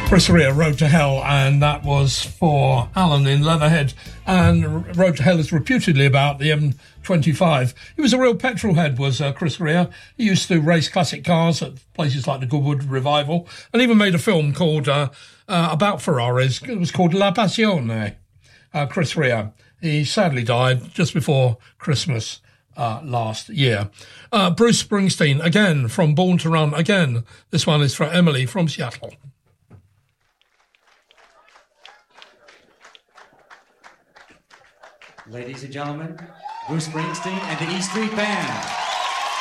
Chris Rea, Road to Hell, and that was for Alan in Leatherhead. And Road to Hell is reputedly about the M25. He was a real petrol head, was Chris Rea. He used to race classic cars at places like the Goodwood Revival, and even made a film called about Ferraris. It was called La Passione. Chris Rea. He sadly died just before Christmas last year. Bruce Springsteen, again, from Born to Run. Again, this one is for Emily from Seattle. Ladies and gentlemen, Bruce Springsteen and the E Street Band.